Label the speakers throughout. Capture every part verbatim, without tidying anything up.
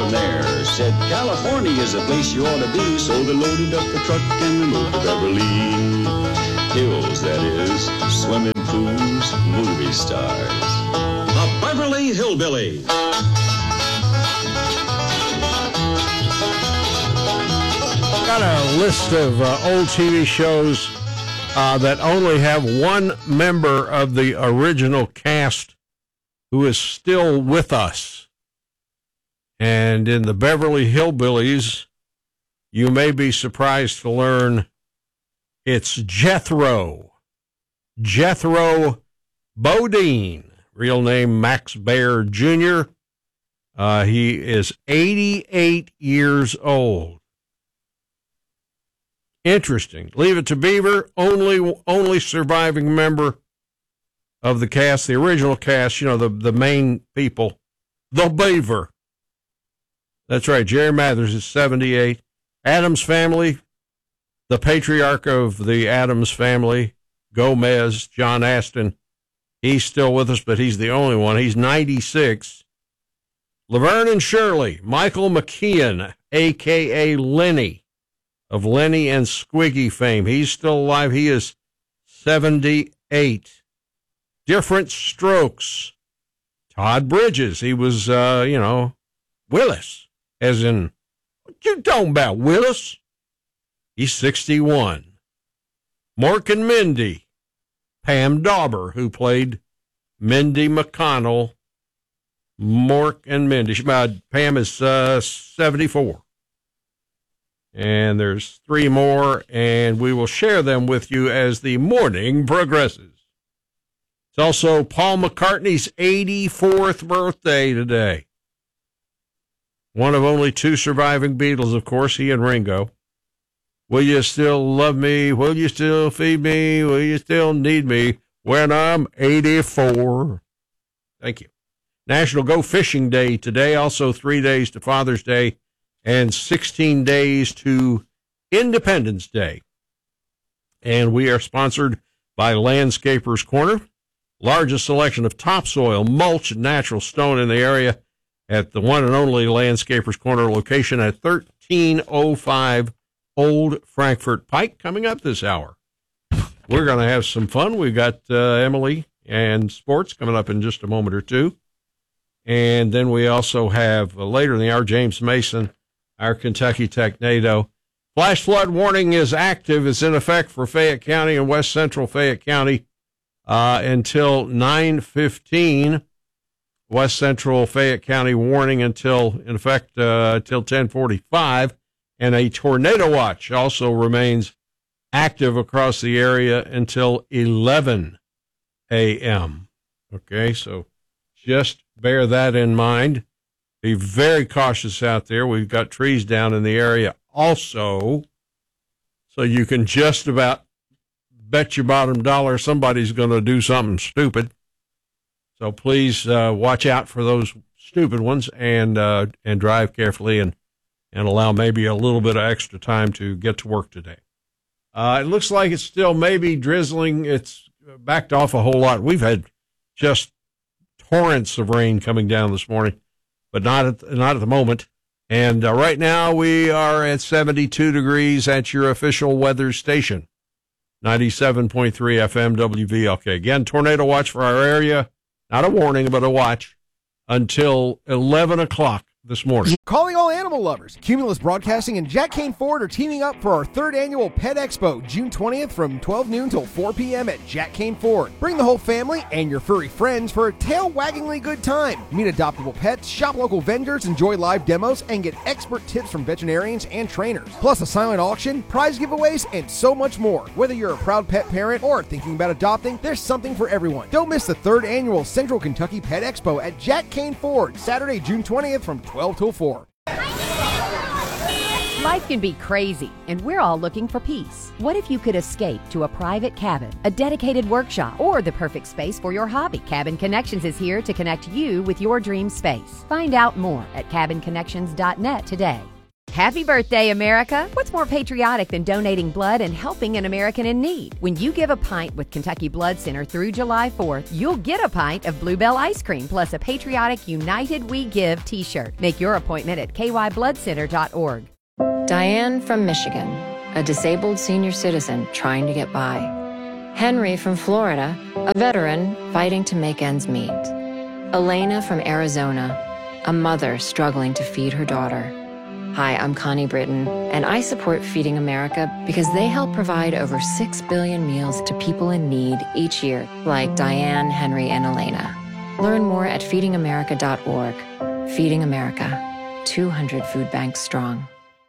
Speaker 1: from there. Said California is a place you ought to be, so they loaded up the truck and they moved to Beverly Hills, that is, swimming pools, movie stars. The Beverly Hillbillies.
Speaker 2: Got a list of uh, old T V shows uh, that only have one member of the original cast who is still with us. And in the Beverly Hillbillies, you may be surprised to learn it's Jethro. Jethro Bodine, real name Max Baer Junior Uh, he is eighty-eight years old. Interesting. Leave It to Beaver, only only surviving member of the cast, the original cast, you know, the, the main people, the Beaver. That's right, Jerry Mathers is seventy-eight. Addams Family, the patriarch of the Addams Family, Gomez, John Aston, he's still with us, but he's the only one. He's ninety-six. Laverne and Shirley, Michael McKeon, a k a. Lenny, of Lenny and Squiggy fame. He's still alive. He is seventy-eight. Different Strokes. Todd Bridges. He was, uh, you know, Willis, as in, what you talking about, Willis? He's sixty-one. Mork and Mindy. Pam Dauber, who played Mindy McConnell. Mork and Mindy. She, uh, Pam is uh, seventy-four. And there's three more, and we will share them with you as the morning progresses. It's also Paul McCartney's eighty-fourth birthday today. One of only two surviving Beatles, of course, he and Ringo. Will you still love me? Will you still feed me? Will you still need me when I'm eighty-four? Thank you. National Go Fishing Day today, also three days to Father's Day, and sixteen days to Independence Day. And we are sponsored by Landscapers Corner, largest selection of topsoil, mulch, and natural stone in the area at the one and only Landscapers Corner location at thirteen oh five Old Frankfort Pike. Coming up this hour, we're going to have some fun. We've got uh, Emily and sports coming up in just a moment or two. And then we also have, uh, later in the hour, James Mason, our Kentucky Tech NATO. Flash flood warning is active. It's in effect for Fayette County and west central Fayette County uh, until nine fifteen. West central Fayette County warning until, in effect, uh, until ten forty-five. And a tornado watch also remains active across the area until eleven a.m. Okay, so just bear that in mind. Be very cautious out there. We've got trees down in the area also, so you can just about bet your bottom dollar somebody's going to do something stupid. So please uh, watch out for those stupid ones and uh, and drive carefully and, and allow maybe a little bit of extra time to get to work today. Uh, it looks like it's still maybe drizzling. It's backed off a whole lot. We've had just torrents of rain coming down this morning, but not at, not at the moment. And uh, right now we are at seventy-two degrees at your official weather station, ninety-seven point three F M W V L K. Again, tornado watch for our area. Not a warning, but a watch until eleven o'clock this morning.
Speaker 3: Calling all animal lovers. Cumulus Broadcasting and Jack Kane Ford are teaming up for our third annual Pet Expo, June twentieth from twelve noon till four p.m. at Jack Kane Ford. Bring the whole family and your furry friends for a tail-waggingly good time. Meet adoptable pets, shop local vendors, enjoy live demos, and get expert tips from veterinarians and trainers. Plus a silent auction, prize giveaways, and so much more. Whether you're a proud pet parent or thinking about adopting, there's something for everyone. Don't miss the third annual Central Kentucky Pet Expo at Jack Kane Ford, Saturday, June twentieth from twelve till four.
Speaker 4: Life can be crazy, and we're all looking for peace. What if you could escape to a private cabin, a dedicated workshop, or the perfect space for your hobby? Cabin Connections is here to connect you with your dream space. Find out more at cabin connections dot net today. Happy birthday, America! What's more patriotic than donating blood and helping an American in need? When you give a pint with Kentucky Blood Center through July fourth, you'll get a pint of Bluebell ice cream plus a patriotic United We Give t-shirt. Make your appointment at k y blood center dot org.
Speaker 5: Diane from Michigan, a disabled senior citizen trying to get by. Henry from Florida, a veteran fighting to make ends meet. Elena from Arizona, a mother struggling to feed her daughter. Hi, I'm Connie Britton, and I support Feeding America because they help provide over six billion meals to people in need each year, like Diane, Henry, and Elena. Learn more at feeding america dot org. Feeding America, two hundred food banks strong.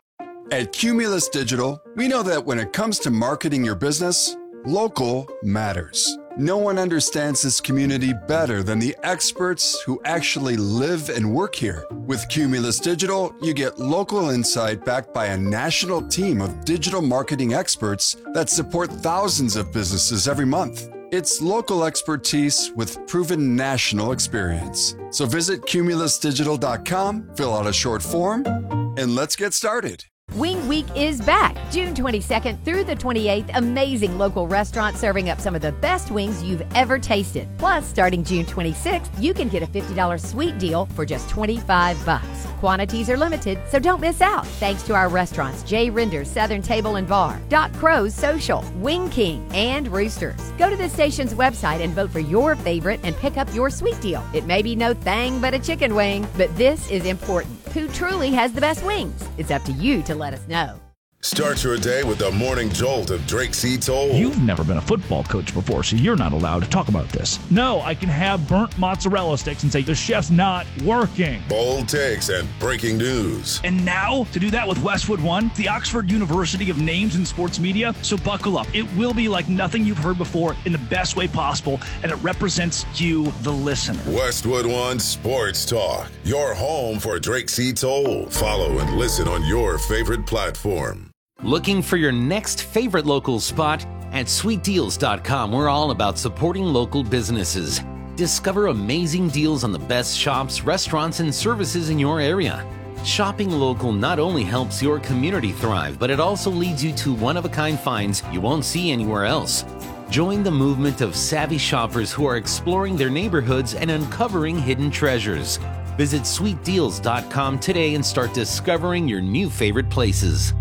Speaker 6: At Cumulus Digital, we know that when it comes to marketing your business, local matters. No one understands this community better than the experts who actually live and work here. With Cumulus Digital, you get local insight backed by a national team of digital marketing experts that support thousands of businesses every month. It's local expertise with proven national experience. So visit cumulus digital dot com, fill out a short form, and let's get started.
Speaker 4: Wing Week is back, June twenty-second through the twenty-eighth. Amazing local restaurants serving up some of the best wings you've ever tasted. Plus, starting June twenty-sixth, you can get a fifty dollars sweet deal for just twenty-five bucks. Quantities are limited, so don't miss out. Thanks to our restaurants, Jay Rinder's Southern Table and Bar, Doc Crow's Social, Wing King, and Roosters. Go to the station's website and vote for your favorite and pick up your sweet deal. It may be no thang but a chicken wing, but this is important. Who truly has the best wings? It's up to you to let us know.
Speaker 7: Start your day with the morning jolt of Drake C. Toll.
Speaker 8: You've never been a football coach before, so you're not allowed to talk about this. No, I can have burnt mozzarella sticks and say the chef's not working.
Speaker 7: Bold takes and breaking news.
Speaker 8: And now, to do that with Westwood One, the Oxford University of Names in Sports Media. So buckle up. It will be like nothing you've heard before in the best way possible, and it represents you, the listener.
Speaker 7: Westwood One Sports Talk, your home for Drake C. Toll. Follow and listen on your favorite platform.
Speaker 9: Looking for your next favorite local spot? At sweet deals dot com, we're all about supporting local businesses. Discover amazing deals on the best shops, restaurants, and services in your area. Shopping local not only helps your community thrive, but it also leads you to one-of-a-kind finds you won't see anywhere else. Join the movement of savvy shoppers who are exploring their neighborhoods and uncovering hidden treasures. Visit sweet deals dot com today and start discovering your new favorite places.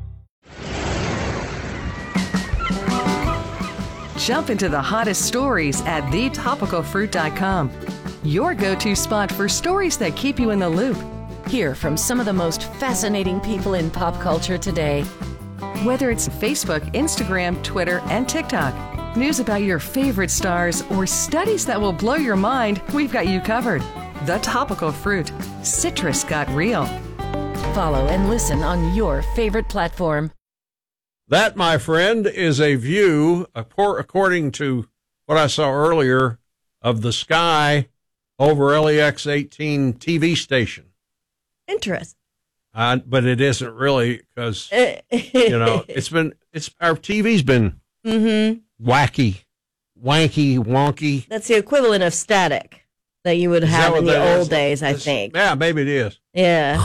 Speaker 10: Jump into the hottest stories at the topical fruit dot com. Your go-to spot for stories that keep you in the loop. Hear from some of the most fascinating people in pop culture today. Whether it's Facebook, Instagram, Twitter, and TikTok, news about your favorite stars, or studies that will blow your mind, we've got you covered. The Topical Fruit. Citrus got real. Follow and listen on your favorite platform.
Speaker 2: That, my friend, is a view, according to what I saw earlier, of the sky over L E X eighteen T V station.
Speaker 11: Interesting.
Speaker 2: Uh, but it isn't really, because, you know, it's been, it's our T V's been
Speaker 11: mm-hmm.
Speaker 2: wacky, wanky, wonky.
Speaker 11: That's the equivalent of static that you would have in the old is? days, I
Speaker 2: it's,
Speaker 11: think.
Speaker 2: Yeah, maybe it is.
Speaker 11: Yeah.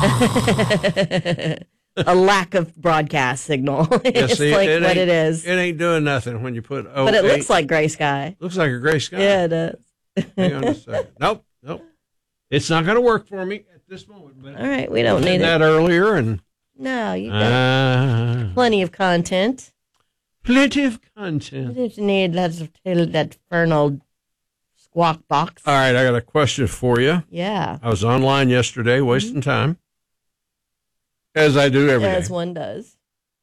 Speaker 11: A lack of broadcast signal.
Speaker 2: Yeah,
Speaker 11: it's
Speaker 2: see,
Speaker 11: like
Speaker 2: it
Speaker 11: what it is.
Speaker 2: It ain't doing nothing when you put oh
Speaker 11: But it looks like gray sky.
Speaker 2: Looks like a gray sky.
Speaker 11: Yeah, it does.
Speaker 2: Hang on a second. Nope, nope. It's not going to work for me at this moment. But
Speaker 11: all right, we don't need
Speaker 2: that
Speaker 11: it.
Speaker 2: earlier. and
Speaker 11: No, you got
Speaker 2: uh,
Speaker 11: plenty of content.
Speaker 2: Plenty of content.
Speaker 11: You didn't need that, that infernal squawk box.
Speaker 2: All right, I got a question for you.
Speaker 11: Yeah.
Speaker 2: I was online yesterday, wasting mm-hmm. time. As I do every
Speaker 11: As
Speaker 2: day.
Speaker 11: one does.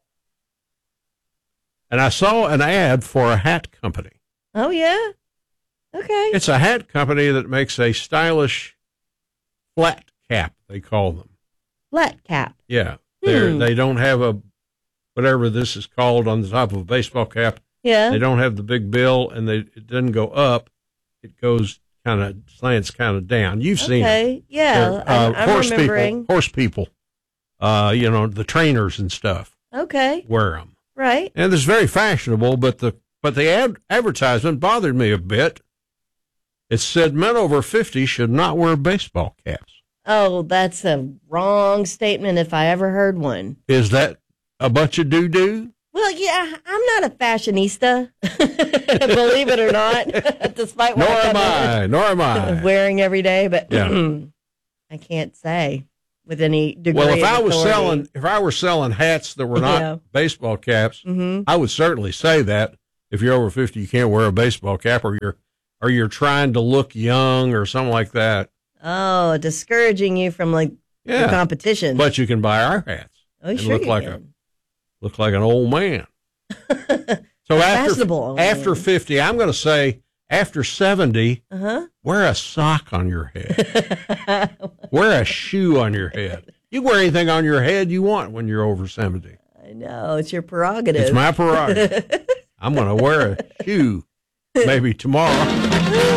Speaker 2: And I saw an ad for a hat company.
Speaker 11: Oh, yeah? Okay.
Speaker 2: It's a hat company that makes a stylish flat cap, they call them.
Speaker 11: Flat cap?
Speaker 2: Yeah. They're, hmm. They don't have a, whatever this is called on the top of a baseball cap.
Speaker 11: Yeah.
Speaker 2: They don't have the big bill, and they it doesn't go up. It goes kind of, slants kind of down. You've seen it.
Speaker 11: Okay, yeah.
Speaker 2: Uh,
Speaker 11: I'm, I'm
Speaker 2: horse
Speaker 11: remembering.
Speaker 2: People, horse people. Uh, you know, the trainers and stuff.
Speaker 11: Okay.
Speaker 2: Wear them.
Speaker 11: Right.
Speaker 2: And it's very fashionable, but the but the ad, advertisement bothered me a bit. It said men over fifty should not wear baseball caps.
Speaker 11: Oh, that's a wrong statement if I ever heard one.
Speaker 2: Is that a bunch of doo-doo?
Speaker 11: Well, yeah, I'm not a fashionista, believe it or not, despite what
Speaker 2: Nor
Speaker 11: I
Speaker 2: am I, nor am I.
Speaker 11: wearing every day, but
Speaker 2: Yeah.
Speaker 11: I can't say with any degree
Speaker 2: Well, if
Speaker 11: of
Speaker 2: I was
Speaker 11: authority.
Speaker 2: selling, if I were selling hats that were not
Speaker 11: Yeah.
Speaker 2: baseball caps,
Speaker 11: Mhm.
Speaker 2: I would certainly say that. If you're over fifty, you can't wear a baseball cap, or you're, or you're trying to look young, or something like that.
Speaker 11: Oh, discouraging you from like
Speaker 2: Yeah.
Speaker 11: the competition.
Speaker 2: But you can buy our hats
Speaker 11: Oh,
Speaker 2: and
Speaker 11: sure
Speaker 2: look
Speaker 11: you
Speaker 2: like
Speaker 11: can.
Speaker 2: a look like an old man. So after
Speaker 11: fashionable old
Speaker 2: after
Speaker 11: man.
Speaker 2: fifty, I'm going to say after seventy,
Speaker 11: Uh-huh.
Speaker 2: wear a sock on your head. Wear a shoe on your head. You wear anything on your head you want when you're over seventy.
Speaker 11: I know, it's your prerogative.
Speaker 2: It's my prerogative. I'm going to wear a shoe maybe tomorrow.